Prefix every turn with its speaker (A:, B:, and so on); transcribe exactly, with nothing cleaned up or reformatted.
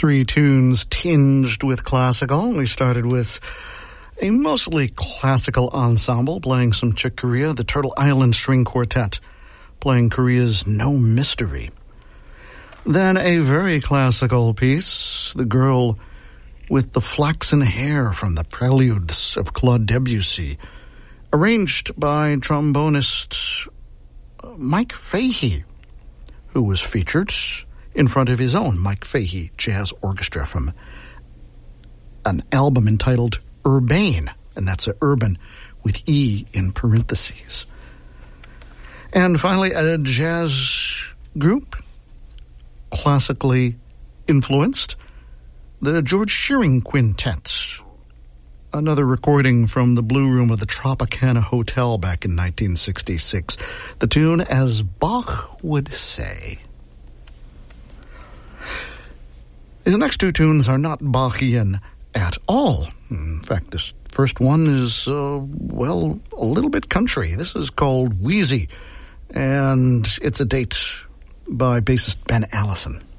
A: Three tunes tinged with classical. We started with a mostly classical ensemble playing some Chick Corea, the Turtle Island String Quartet, playing Korea's No Mystery. Then a very classical piece, The Girl with the Flaxen Hair from the Preludes of Claude Debussy, arranged by trombonist Mike Fahey, who was featured in front of his own Mike Fahey Jazz Orchestra from an album entitled Urbane, and that's a urban with E in parentheses. And finally, a jazz group, classically influenced, the George Shearing Quintet, another recording from the Blue Room of the Tropicana Hotel back in nineteen sixty-six. The tune, As Bach Would Say. The next two tunes are not Bachian at all. In fact, this first one is, uh, well, a little bit country. This is called Wheezy, and it's a date by bassist Ben Allison.